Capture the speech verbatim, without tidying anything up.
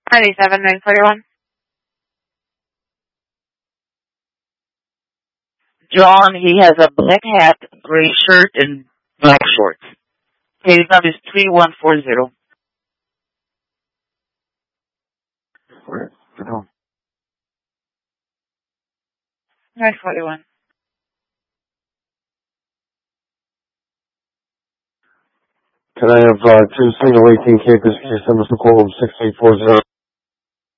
ninety-seven nine forty-one. John, he has a black hat, gray shirt, and black shorts. His number is three one four zero. nine forty-one. Can I have uh, two single eighteen campus case numbers to call six eight four zero?